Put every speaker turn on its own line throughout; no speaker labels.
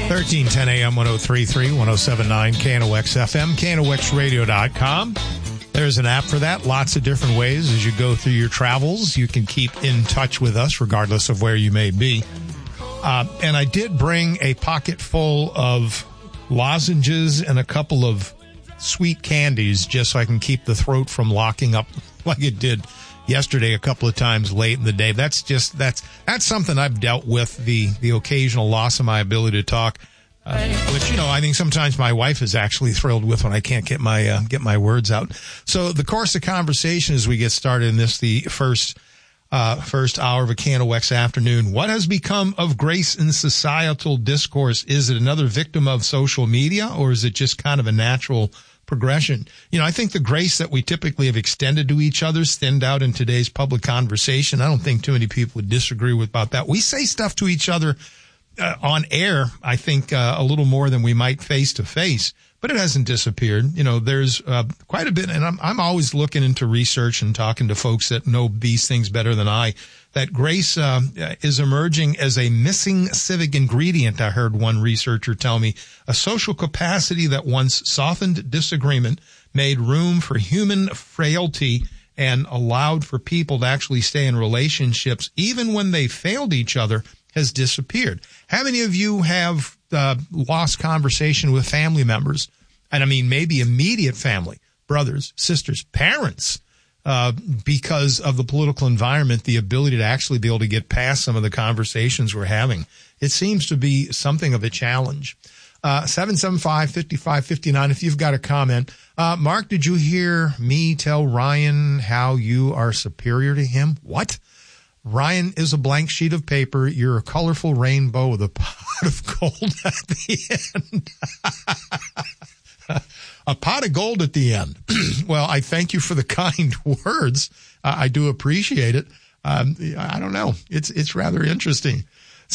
1310 AM 103.3, 107.9 KNOX FM, KNOXradio.com. There's an app for that. Lots of different ways as you go through your travels. You can keep in touch with us regardless of where you may be. And I did bring a pocket full of lozenges and a couple of sweet candies just so I can keep the throat from locking up like it did yesterday a couple of times late in the day. That's something I've dealt with, the occasional loss of my ability to talk, which, you know, I think sometimes my wife is actually thrilled with when I can't get my words out. So the course of conversation as we get started in this, the first hour of a KNOX afternoon. What has become of grace in societal discourse? Is it another victim of social media, or is it just kind of a natural progression? You know, I think the grace that we typically have extended to each other thinned out in today's public conversation. I don't think too many people would disagree with about that. We say stuff to each other on air, I think, a little more than we might face to face, but it hasn't disappeared. You know, there's quite a bit, and I'm always looking into research and talking to folks that know these things better than I, that grace is emerging as a missing civic ingredient. I heard one researcher tell me, a social capacity that once softened disagreement, made room for human frailty, and allowed for people to actually stay in relationships even when they failed each other, has disappeared. How many of you have lost conversation with family members? And I mean, maybe immediate family, brothers, sisters, parents, because of the political environment, the ability to actually be able to get past some of the conversations we're having. It seems to be something of a challenge. 775-5559, if you've got a comment. Mark, did you hear me tell Ryan how you are superior to him? What? Ryan is a blank sheet of paper. You're a colorful rainbow with a pot of gold at the end. A pot of gold at the end. Well, I thank you for the kind words. I do appreciate it. I don't know. It's rather interesting.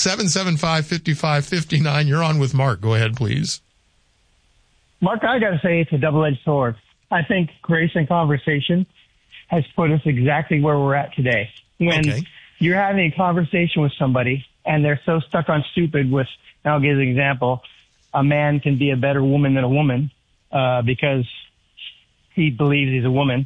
775-5559. You're on with Mark. Go ahead, please.
Mark, I got to say it's a double-edged sword. I think grace and conversation has put us exactly where we're at today. When you're having a conversation with somebody and they're so stuck on stupid with, and I'll give an example, a man can be a better woman than a woman because he believes he's a woman.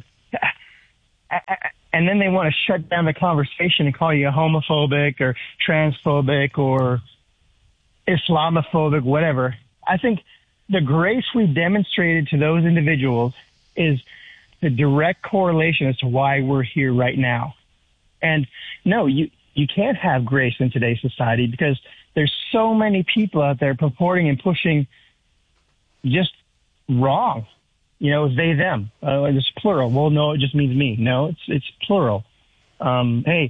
And then they want to shut down the conversation and call you homophobic or transphobic or Islamophobic, whatever. I think the grace we demonstrated to those individuals is the direct correlation as to why we're here right now. And no, you can't have grace in today's society because there's so many people out there purporting and pushing just wrong. You know, it's they, them. It's plural. Well, no, it just means me. No, it's plural. We're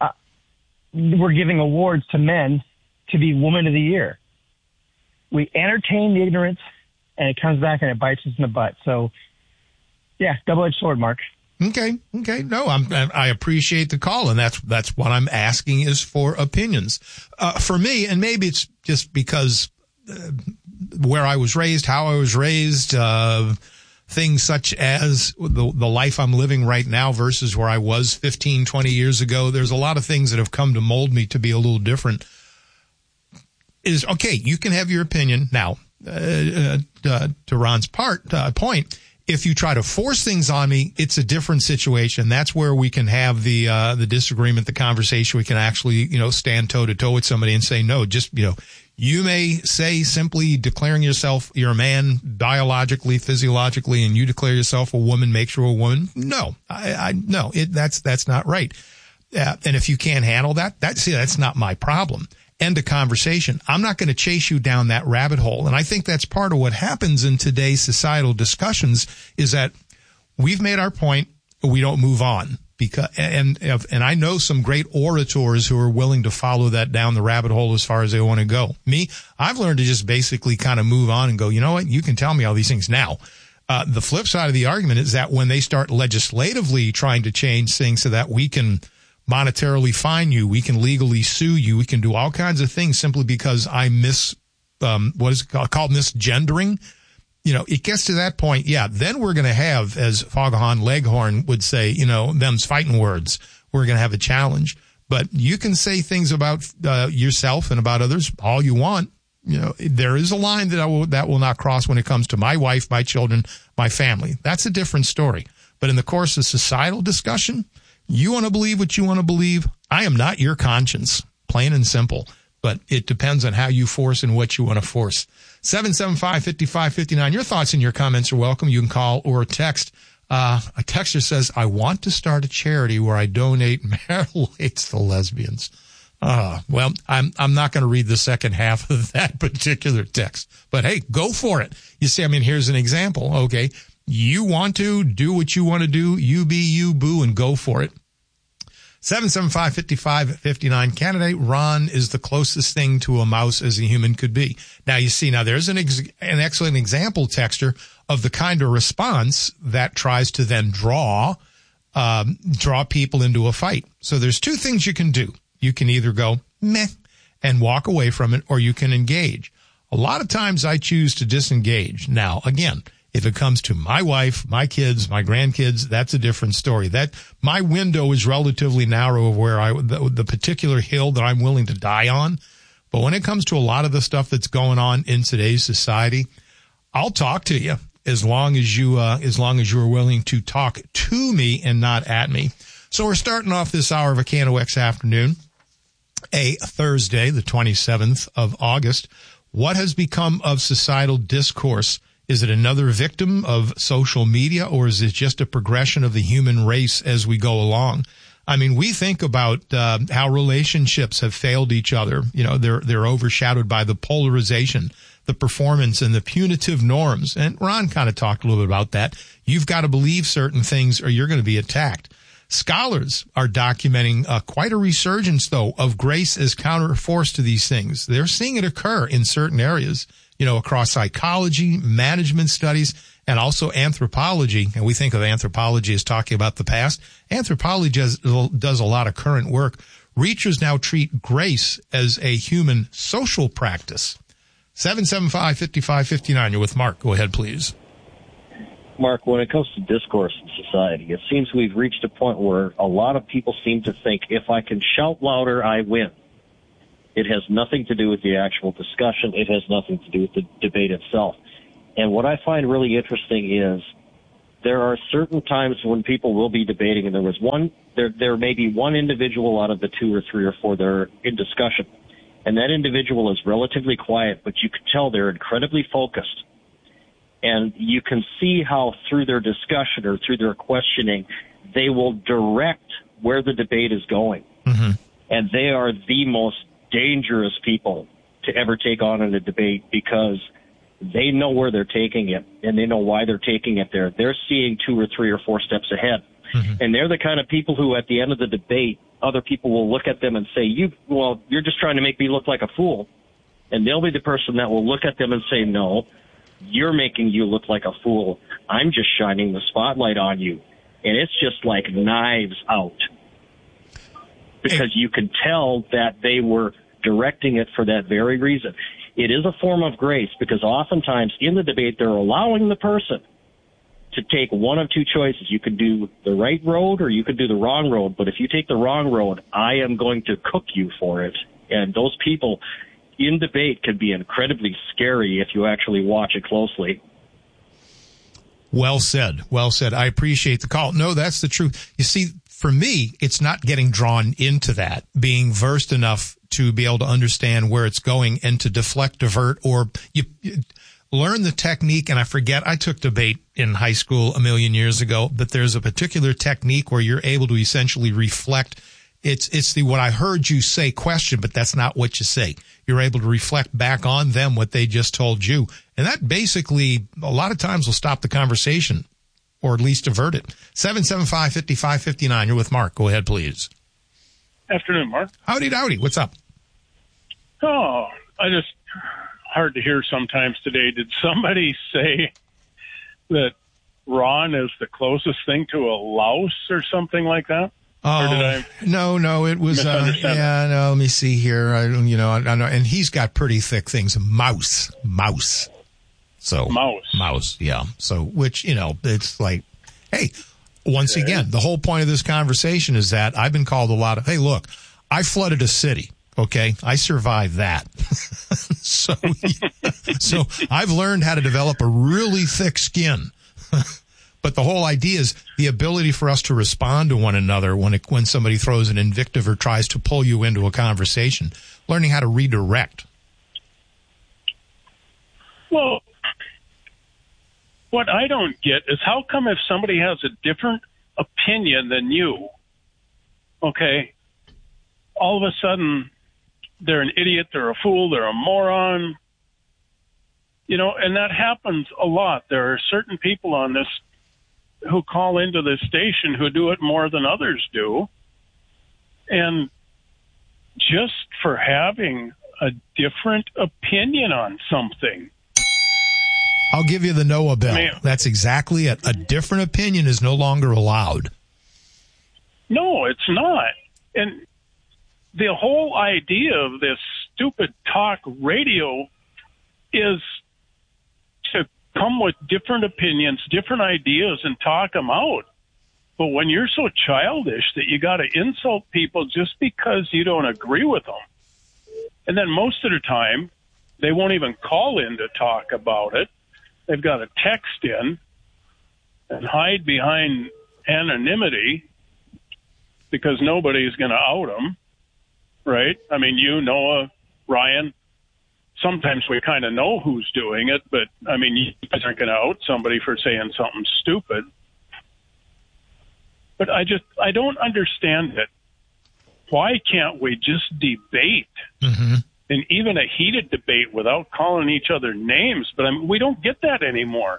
giving awards to men to be Woman of the Year. We entertain the ignorance, and it comes back and it bites us in the butt. So, yeah, double-edged sword, Mark.
Okay. No, I appreciate the call, and that's what I'm asking is for opinions. For me, and maybe it's just because where I was raised, how I was raised, things such as the life I'm living right now versus where I was 15, 20 years ago. There's a lot of things that have come to mold me to be a little different. Is okay. You can have your opinion now. To Ron's point. If you try to force things on me, it's a different situation. That's where we can have the disagreement, the conversation. We can actually, stand toe to toe with somebody and say, no, just, you may say simply declaring yourself, you're a man biologically, physiologically, and you declare yourself a woman, makes you a woman. No, that's not right. And if you can't handle that, that's not my problem. End of conversation. I'm not going to chase you down that rabbit hole. And I think that's part of what happens in today's societal discussions is that we've made our point, but we don't move on. And I know some great orators who are willing to follow that down the rabbit hole as far as they want to go. Me, I've learned to just basically kind of move on and go, you know what? You can tell me all these things now. The flip side of the argument is that when they start legislatively trying to change things so that we can monetarily fine you, we can legally sue you, we can do all kinds of things simply because I what is it called misgendering. It gets to that point. Yeah, then we're going to have, as Foghorn Leghorn would say, them's fighting words. We're going to have a challenge. But you can say things about yourself and about others all you want. there is a line that will not cross when it comes to my wife, my children, my family. That's a different story. But in the course of societal discussion, you want to believe what you want to believe. I am not your conscience, plain and simple. But it depends on how you force and what you want to force. 775-5559. Your thoughts and your comments are welcome. You can call or text. A texter says, I want to start a charity where I donate marital aids to lesbians. Well, I'm not going to read the second half of that particular text. But hey, go for it. You see, here's an example. Okay. You want to do what you want to do. You be you, boo, and go for it. 775-5559. Candidate Ron is the closest thing to a mouse as a human could be. Now, you see, there's an excellent example, texter, of the kind of response that tries to then draw people into a fight. So there's two things you can do. You can either go meh and walk away from it, or you can engage. A lot of times I choose to disengage. Now, again, if it comes to my wife, my kids, my grandkids, that's a different story. That my window is relatively narrow of where the particular hill that I'm willing to die on. But when it comes to a lot of the stuff that's going on in today's society, I'll talk to you as long as you are willing to talk to me and not at me. So we're starting off this hour of a KNOX afternoon, a Thursday, the 27th of August. What has become of societal discourse? Is it another victim of social media, or is it just a progression of the human race as we go along? We think about how relationships have failed each other. They're overshadowed by the polarization, the performance, and the punitive norms. And Ron kind of talked a little bit about that. You've got to believe certain things or you're going to be attacked. Scholars are documenting quite a resurgence, though, of grace as counterforce to these things. They're seeing it occur in certain areas, across psychology, management studies, and also anthropology. And we think of anthropology as talking about the past. Anthropology does a lot of current work. Researchers now treat grace as a human social practice. 775-5559. You're with Mark. Go ahead, please.
Mark, when it comes to discourse in society, it seems we've reached a point where a lot of people seem to think if I can shout louder, I win. It has nothing to do with the actual discussion. It has nothing to do with the debate itself. And what I find really interesting is there are certain times when people will be debating, and there may be one individual out of the two or three or four that are in discussion. And that individual is relatively quiet, but you can tell they're incredibly focused. And you can see how through their discussion or through their questioning, they will direct where the debate is going. Mm-hmm. And they are the most dangerous people to ever take on in a debate because they know where they're taking it and they know why they're taking it there. They're seeing 2 or 3 or 4 steps ahead. Mm-hmm. And they're the kind of people who at the end of the debate, other people will look at them and say, you're just trying to make me look like a fool. And they'll be the person that will look at them and say, no, you're making you look like a fool. I'm just shining the spotlight on you. And it's just like knives out. Because you can tell that they were directing it for that very reason. It is a form of grace because oftentimes in the debate they're allowing the person to take one of two choices. You could do the right road or you could do the wrong road. But if you take the wrong road, I am going to cook you for it. And those people in debate can be incredibly scary if you actually watch it closely.
Well said. Well said. I appreciate the call. No, that's the truth. You see, for me, it's not getting drawn into that, being versed enough to be able to understand where it's going and to deflect, divert, or you learn the technique. And I took debate in high school a million years ago, but there's a particular technique where you're able to essentially reflect. It's the what I heard you say question, but that's not what you say. You're able to reflect back on them what they just told you. And that basically a lot of times will stop the conversation or at least divert it. 775-5559. You're with Mark. Go ahead, please.
Afternoon, Mark.
Howdy. What's up?
Oh, hard to hear sometimes today. Did somebody say that Ron is the closest thing to a louse or something like that?
Oh,
or did I
no, it was, let me see here. I know, and he's got pretty thick things. Mouse. So mouse. Yeah. So, which, it's like, hey, once again, the whole point of this conversation is that I've been called a lot of, hey, look, I flooded a city. Okay. I survived that. So I've learned how to develop a really thick skin. But the whole idea is the ability for us to respond to one another when somebody throws an invective or tries to pull you into a conversation, learning how to redirect.
Well, what I don't get is how come if somebody has a different opinion than you, okay, all of a sudden they're an idiot, they're a fool, they're a moron, and that happens a lot. There are certain people on this who call into the station who do it more than others do. And just for having a different opinion on something.
I'll give you the Noah Bell. That's exactly it. A different opinion is no longer allowed.
No, it's not. And the whole idea of this stupid talk radio is to come with different opinions, different ideas, and talk them out. But when you're so childish that you got to insult people just because you don't agree with them, and then most of the time they won't even call in to talk about it. They've got to text in and hide behind anonymity because nobody's going to out them, right? I mean, Noah, Ryan, sometimes we kind of know who's doing it, but, I mean, you guys aren't going to out somebody for saying something stupid. But I don't understand it. Why can't we just debate? Mm-hmm. And even a heated debate without calling each other names? But we don't get that anymore.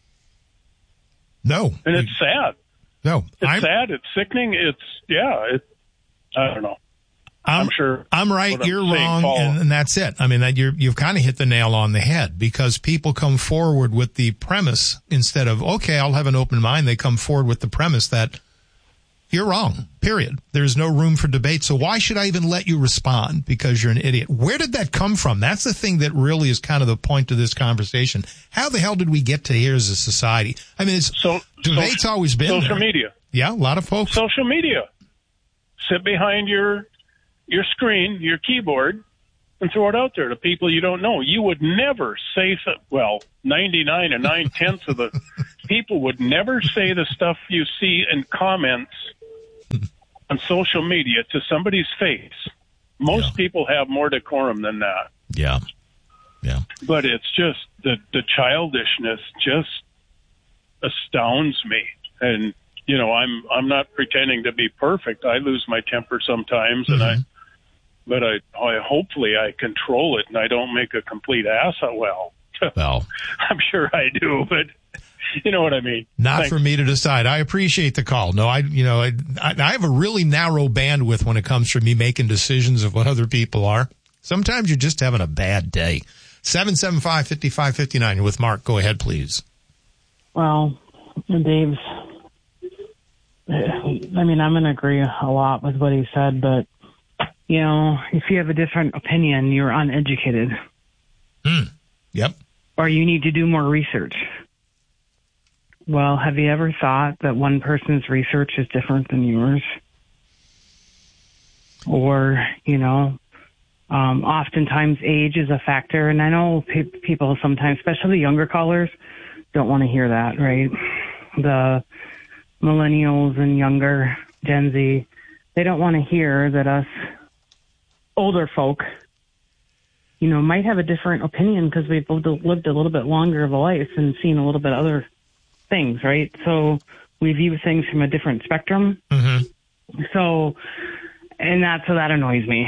No.
And it's sad.
No.
It's sad. It's sickening. I don't know. I'm sure.
I'm right. You're wrong. And that's it. I mean, you've kind of hit the nail on the head because people come forward with the premise instead of, okay, I'll have an open mind. They come forward with the premise that you're wrong, period. There's no room for debate. So why should I even let you respond? Because you're an idiot. Where did that come from? That's the thing that really is kind of the point of this conversation. How the hell did we get to here as a society? I mean, debate's always been
social
there.
Media.
Yeah, a lot of folks. Social
media. Sit behind your screen, your keyboard, and throw it out there to people you don't know. You would never say, 99 and 9/10 of the people would never say the stuff you see in comments on social media to somebody's face. Most people have more decorum than that.
Yeah. Yeah.
But it's just the childishness just astounds me. And, I'm not pretending to be perfect. I lose my temper sometimes but hopefully I control it and I don't make a complete ass of well, I'm sure I do, but you know what I mean.
Not for me to decide. I appreciate the call. No, I have a really narrow bandwidth when it comes to me making decisions of what other people are. Sometimes you're just having a bad day. 775-5559. You're with Mark. Go ahead, please.
Well, Dave's, I'm going to agree a lot with what he said, but if you have a different opinion, you're uneducated.
Yep.
Or you need to do more research. Well, have you ever thought that one person's research is different than yours? Or, oftentimes age is a factor. And I know people sometimes, especially younger callers, don't want to hear that, right? The millennials and younger Gen Z, they don't want to hear that us older folk, might have a different opinion because we've lived a little bit longer of a life and seen a little bit other things, right? So we view things from a different spectrum. Mm-hmm. So, and that annoys me.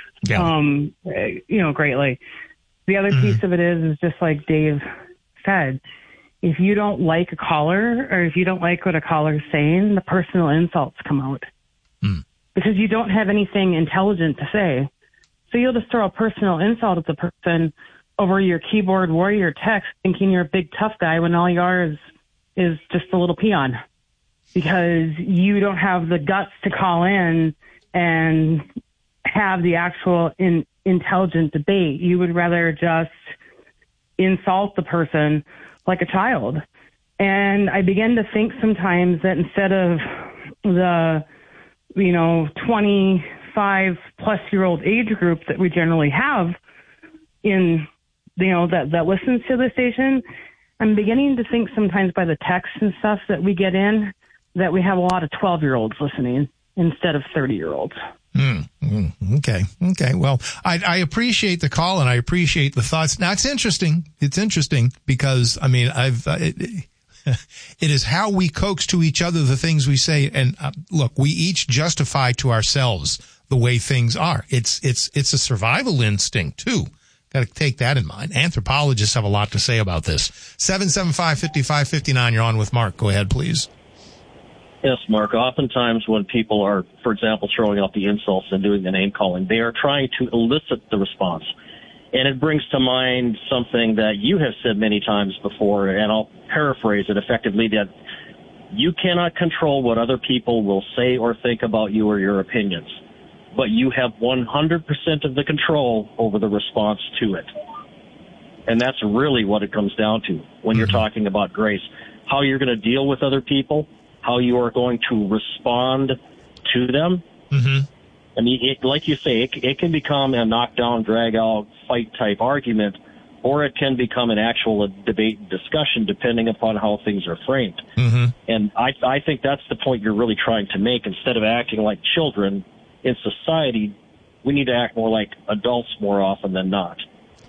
Yeah. Greatly. The other piece of it is just like Dave said, if you don't like a caller or if you don't like what a caller's saying, the personal insults come out. Because you don't have anything intelligent to say. So you'll just throw a personal insult at the person over your keyboard warrior text thinking you're a big tough guy when all you are is just a little peon. Because you don't have the guts to call in and have the actual intelligent debate. You would rather just insult the person like a child. And I begin to think sometimes that instead of the 25 plus year old age group that we generally have in that listens to the station, I'm beginning to think sometimes by the texts and stuff that we get in that we have a lot of 12-year-olds listening instead of 30-year-olds.
Okay. Well, I appreciate the call and I appreciate the thoughts. Now, it's interesting. It's interesting because, I mean, it is how we coax to each other the things we say. And look, we each justify to ourselves the way things are. It's a survival instinct too. Got to take that in mind. Anthropologists have a lot to say about this. 775-5559, you're on with Mark. Go ahead, please.
Yes, Mark. Oftentimes when people are, for example, throwing out the insults and doing the name calling, they are trying to elicit the response. And it brings to mind something that you have said many times before, and I'll paraphrase it effectively, that you cannot control what other people will say or think about you or your opinions, but you have 100% of the control over the response to it. And that's really what it comes down to when you're talking about grace. How you're going to deal with other people, how you are going to respond to them. Mm-hmm. I mean, like you say, it can become a knockdown, drag-out, fight-type argument, or it can become an actual debate and discussion depending upon how things are framed. Mm-hmm. And I think that's the point you're really trying to make. Instead of acting like children in society, we need to act more like adults more often than not.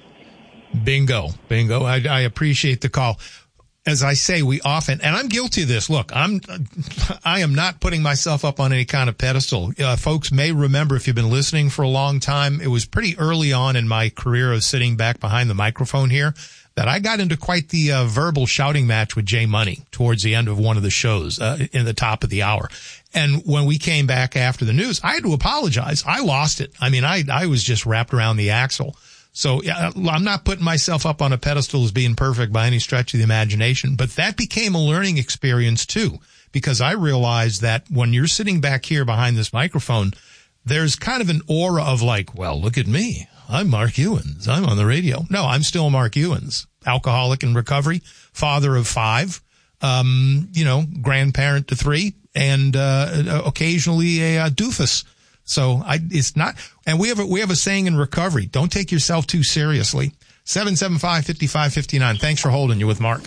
Bingo. I appreciate the call. As I say, we often, and I'm guilty of this. Look, I am not putting myself up on any kind of pedestal. Folks may remember, if you've been listening for a long time, it was pretty early on in my career of sitting back behind the microphone here that I got into quite the verbal shouting match with Jay Money towards the end of one of the shows in the top of the hour. And when we came back after the news, I had to apologize. I lost it. I mean, I was just wrapped around the axle. So I'm not putting myself up on a pedestal as being perfect by any stretch of the imagination, but that became a learning experience too, because I realized that when you're sitting back here behind this microphone, there's kind of an aura of like, well, look at me. I'm Mark Ewens. I'm on the radio. No, I'm still Mark Ewens, alcoholic in recovery, father of 5, grandparent to 3, and occasionally a doofus. So it's not, and we have a saying in recovery: don't take yourself too seriously. 775-5559. Thanks for holding. You with Mark.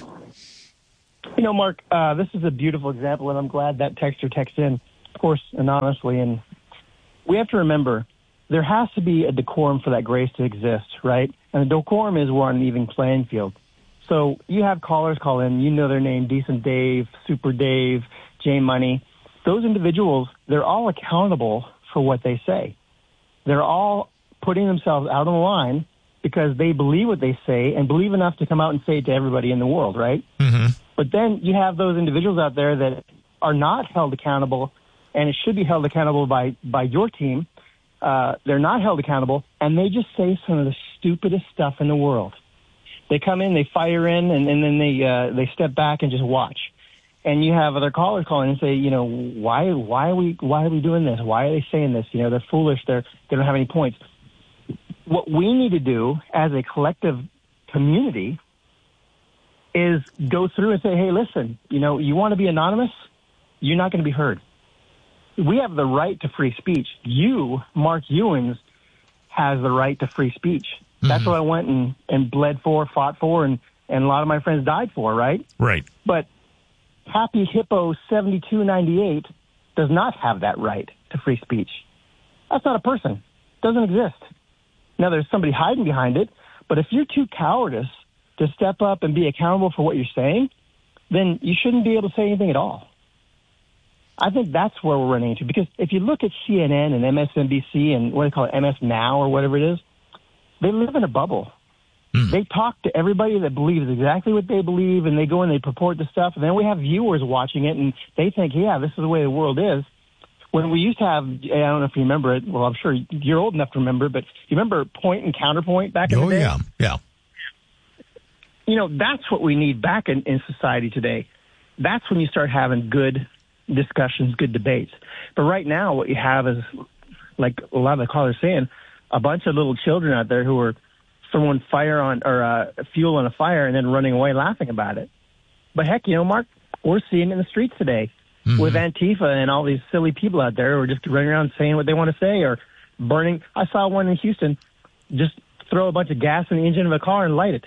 Mark, this is a beautiful example, and I'm glad that texter texted in, of course, anonymously. And we have to remember there has to be a decorum for that grace to exist, right? And the decorum is we're on an even playing field. So you have callers call in, their name: Decent Dave, Super Dave, J Money. Those individuals, they're all accountable for what they say. They're all putting themselves out on the line because they believe what they say and believe enough to come out and say it to everybody in the world, right? Mm-hmm. But then you have those individuals out there that are not held accountable, and it should be held accountable by your team. They're not held accountable, and they just say some of the stupidest stuff in the world. They come in, they fire in, and then they step back and just watch. And you have other callers calling and say, why are we doing this? Why are they saying this? They're foolish. They don't have any points. What we need to do as a collective community is go through and say, hey, listen, you want to be anonymous? You're not going to be heard. We have the right to free speech. You, Mark Ewens, has the right to free speech. Mm-hmm. That's what I went and bled for, fought for, and a lot of my friends died for, right?
Right.
But Happy Hippo 7298 does not have that right to free speech. That's not a person. It doesn't exist. Now, there's somebody hiding behind it, but if you're too cowardice to step up and be accountable for what you're saying, then you shouldn't be able to say anything at all. I think that's where we're running into, because if you look at CNN and MSNBC and what they call it, MS Now or whatever it is, they live in a bubble. They talk to everybody that believes exactly what they believe, and they go and they purport the stuff, and then we have viewers watching it, and they think, yeah, this is the way the world is. When we used to have, I don't know if you remember it, well, I'm sure you're old enough to remember, but you remember Point and Counterpoint back in the day?
Oh, yeah.
That's what we need back in society today. That's when you start having good discussions, good debates. But right now, what you have is, like a lot of the callers saying, a bunch of little children out there who are throwing fuel on a fire and then running away laughing about it. But heck, Mark, we're seeing it in the streets today with Antifa and all these silly people out there who are just running around saying what they want to say or burning. I saw one in Houston just throw a bunch of gas in the engine of a car and light it.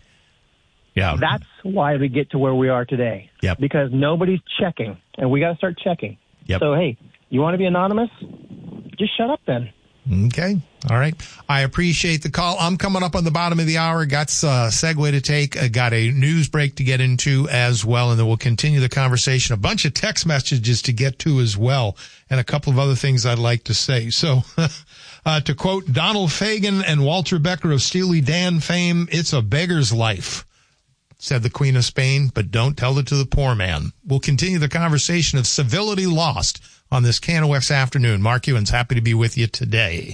Yeah.
That's why we get to where we are today.
Yep.
Because nobody's checking, and we got to start checking.
Yep.
So, hey, you want to be anonymous? Just shut up then.
Okay. All right. I appreciate the call. I'm coming up on the bottom of the hour. Got a segue to take. Got a news break to get into as well. And then we'll continue the conversation. A bunch of text messages to get to as well. And a couple of other things I'd like to say. So, to quote Donald Fagen and Walter Becker of Steely Dan fame, it's a beggar's life, said the Queen of Spain, but don't tell it to the poor man. We'll continue the conversation of civility lost on this KNOX afternoon. Mark Ewan's happy to be with you today.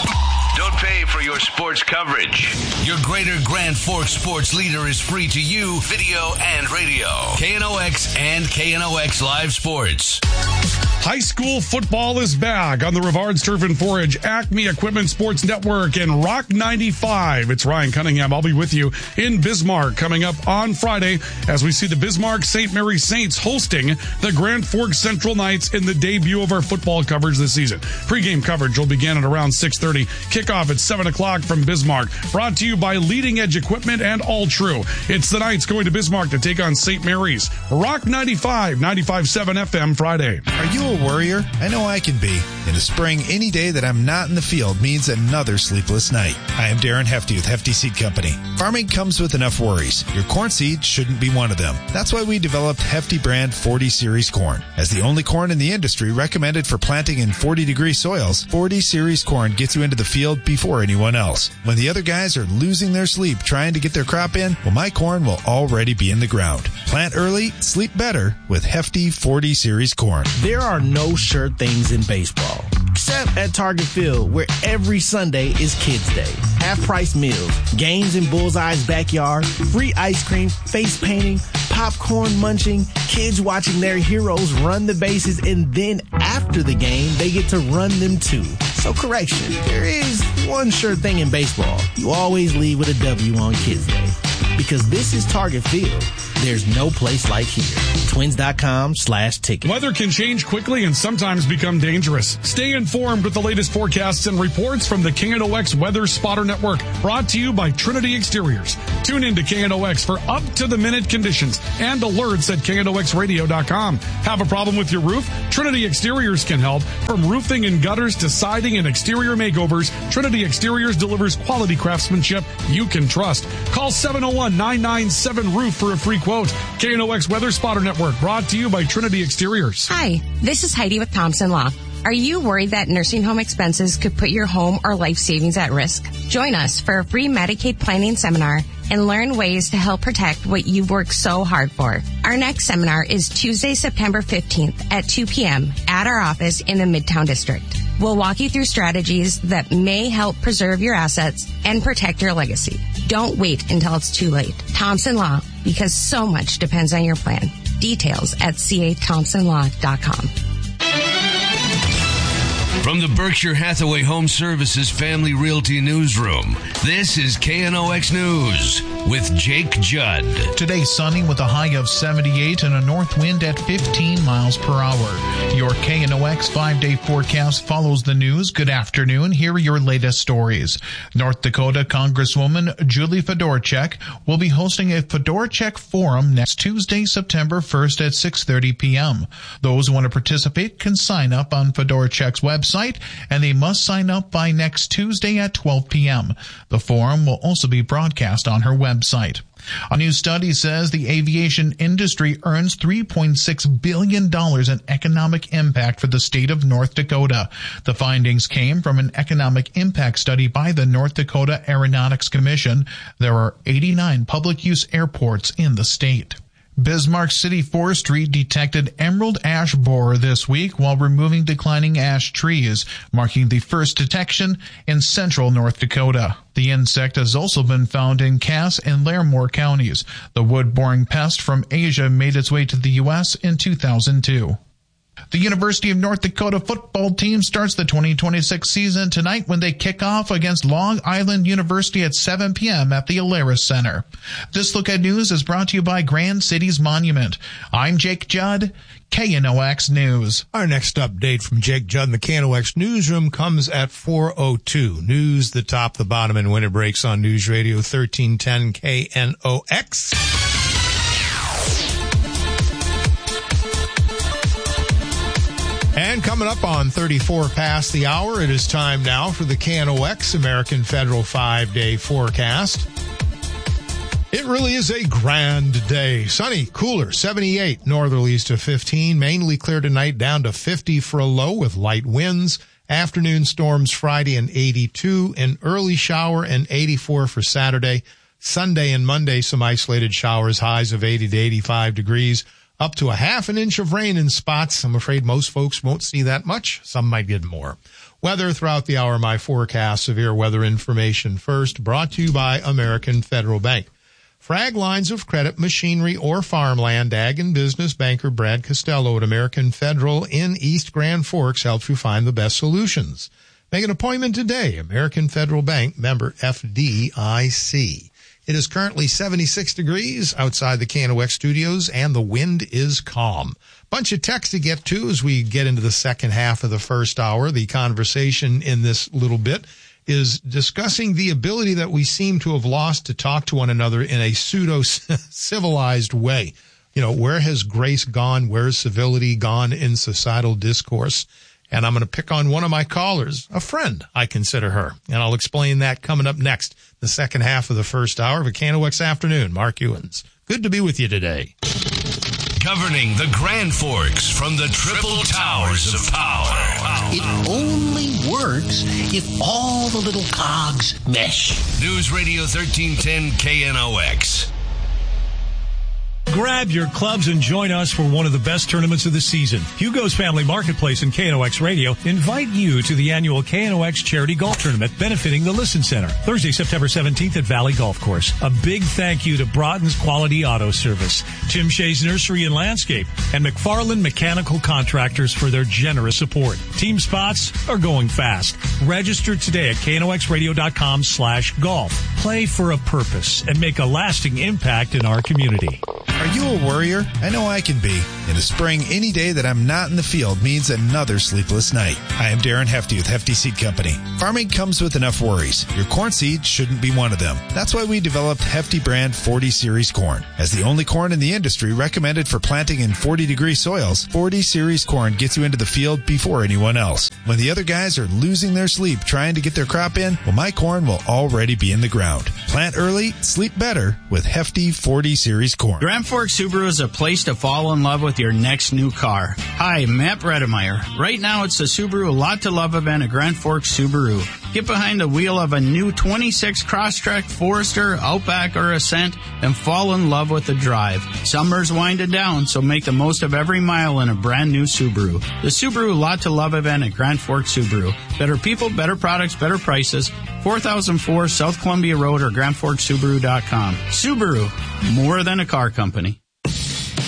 Don't pay for your sports coverage. Your Greater Grand Forks sports leader is free to you, video and radio. KNOX and KNOX Live Sports.
High school football is back on the Rivards Turf and Forage, Acme Equipment Sports Network, and Rock 95. It's Ryan Cunningham. I'll be with you in Bismarck coming up on Friday as we see the Bismarck St. Mary Saints hosting the Grand Forks Central Knights in the debut of our football coverage this season. Pre-game coverage will begin at around 6:30. Kickoff at 7 o'clock from Bismarck. Brought to you by Leading Edge Equipment and All True. It's the Knights going to Bismarck to take on St. Mary's. Rock 95, 95.7 FM Friday.
Are you a worrier? I know I can be. In the spring, any day that I'm not in the field means another sleepless night. I am Darren Hefty with Hefty Seed Company. Farming comes with enough worries. Your corn seed shouldn't be one of them. That's why we developed Hefty brand 40 Series corn. As the only corn in the industry recommended for planting in 40-degree soils, 40 Series corn gets you into the field before anyone else. When the other guys are losing their sleep trying to get their crop in, well, my corn will already be in the ground. Plant early, sleep better with Hefty 40 Series corn.
There are no sure things in baseball, except at Target Field, where every Sunday is Kids Day. Half-price meals, games in Bullseye's backyard, free ice cream, face painting, popcorn munching, kids watching their heroes run the bases, and then after the game, they get to run them too. So correction, there is one sure thing in baseball. You always leave with a W on Kids Day. Because this is Target Field. There's no place like here. Twins.com/ticket.
Weather can change quickly and sometimes become dangerous. Stay informed with the latest forecasts and reports from the KNOX Weather Spotter Network. Brought to you by Trinity Exteriors. Tune in to KNOX for up-to-the-minute conditions and alerts at KNOXradio.com. Have a problem with your roof? Trinity Exteriors can help. From roofing and gutters to siding and exterior makeovers, Trinity Exteriors delivers quality craftsmanship you can trust. Call 701-997-ROOF for a free quote. KNOX Weather Spotter Network, brought to you by Trinity Exteriors.
Hi, this is Heidi with Thompson Law. Are you worried that nursing home expenses could put your home or life savings at risk? Join us for a free Medicaid planning seminar and learn ways to help protect what you've worked so hard for. Our next seminar is Tuesday, September 15th at 2 p.m. at our office in the Midtown District. We'll walk you through strategies that may help preserve your assets and protect your legacy. Don't wait until it's too late. Thompson Law, because so much depends on your plan. Details at cathompsonlaw.com.
From the Berkshire Hathaway Home Services Family Realty Newsroom, this is KNOX News with Jake Judd.
Today, sunny with a high of 78 and a north wind at 15 miles per hour. Your KNOX 5-day forecast follows the news. Good afternoon. Here are your latest stories. North Dakota Congresswoman Julie Fedorchak will be hosting a Fedorchak Forum next Tuesday, September 1st at 6:30 p.m. Those who want to participate can sign up on Fedorchak's website, and they must sign up by next Tuesday at 12 p.m. The forum will also be broadcast on her website. A new study says the aviation industry earns $3.6 billion in economic impact for the state of North Dakota. The findings came from an economic impact study by the North Dakota Aeronautics Commission. There are 89 public use airports in the state. Bismarck City Forestry detected emerald ash borer this week while removing declining ash trees, marking the first detection in central North Dakota. The insect has also been found in Cass and Larimore counties. The wood-boring pest from Asia made its way to the U.S. in 2002. The University of North Dakota football team starts the 2026 season tonight when they kick off against Long Island University at 7 p.m. at the Alerus Center. This Look at News is brought to you by Grand Cities Monument. I'm Jake Judd, KNOX News.
Our next update from Jake Judd in the KNOX newsroom comes at 4:02. News, the top, the bottom, and when it breaks on News Radio 1310 KNOX. And coming up on 34 past the hour, it is time now for the KNOX American Federal 5-day forecast. It really is a grand day. Sunny, cooler, 78, northerlies to 15, mainly clear tonight, down to 50 for a low with light winds. Afternoon storms Friday and 82, an early shower and 84 for Saturday. Sunday and Monday, some isolated showers, highs of 80 to 85 degrees. Up to a half an inch of rain in spots. I'm afraid most folks won't see that much. Some might get more. Weather throughout the hour, my forecast, severe weather information first, brought to you by American Federal Bank. Frag lines of credit, machinery, or farmland, ag and business banker Brad Costello at American Federal in East Grand Forks helps you find the best solutions. Make an appointment today. American Federal Bank, member FDIC. It is currently 76 degrees outside the KNOX studios, and the wind is calm. Bunch of text to get to as we get into the second half of the first hour. The conversation in this little bit is discussing the ability that we seem to have lost to talk to one another in a pseudo-civilized way. You know, where has grace gone? Where has civility gone in societal discourse? And I'm going to pick on one of my callers, a friend, I consider her. And I'll explain that coming up next, the second half of the first hour of a KNOX Afternoon. Mark Ewens. Good to be with you today.
Governing the Grand Forks from the Triple Towers of Power.
It only works if all the little cogs mesh.
News Radio 1310 KNOX.
Grab your clubs and join us for one of the best tournaments of the season. Hugo's Family Marketplace and KNOX Radio invite you to the annual KNOX Charity Golf Tournament benefiting the Listen Center. Thursday, September 17th at Valley Golf Course. A big thank you to Broughton's Quality Auto Service, Tim Shea's Nursery and Landscape, and McFarland Mechanical Contractors for their generous support. Team spots are going fast. Register today at knoxradio.com/golf. Play for a purpose and make a lasting impact in our community.
Are you a worrier? I know I can be. In the spring, any day that I'm not in the field means another sleepless night. I am Darren Hefty with Hefty Seed Company. Farming comes with enough worries. Your corn seed shouldn't be one of them. That's why we developed Hefty brand 40 Series corn. As the only corn in the industry recommended for planting in 40-degree soils, 40 Series corn gets you into the field before anyone else. When the other guys are losing their sleep trying to get their crop in, well, my corn will already be in the ground. Plant early, sleep better with Hefty 40 Series corn.
Grand Forks Subaru is a place to fall in love with your next new car. Hi, Matt Bredemeyer. Right now it's the Subaru Lot to Love event at Grand Forks Subaru. Get behind the wheel of a new 26 Crosstrek, Forester, Outback, or Ascent and fall in love with the drive. Summer's winding down, so make the most of every mile in a brand new Subaru. The Subaru Lot to Love event at Grand Forks Subaru. Better people, better products, better prices. 4004 South Columbia Road or GrandForksSubaru.com. Subaru, more than a car company.